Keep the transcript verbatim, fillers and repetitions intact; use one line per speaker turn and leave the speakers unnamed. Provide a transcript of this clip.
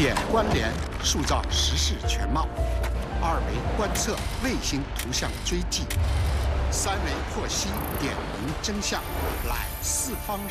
点关联，塑造时事全貌；二维观测卫星图像追迹；三维获悉点名真相，揽四方。